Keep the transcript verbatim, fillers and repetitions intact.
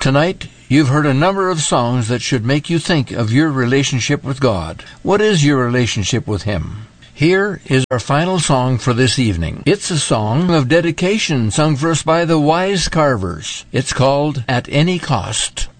Tonight, you've heard a number of songs that should make you think of your relationship with God. What is your relationship with Him? Here is our final song for this evening. It's a song of dedication sung for us by the Wise Carvers. It's called At Any Cost.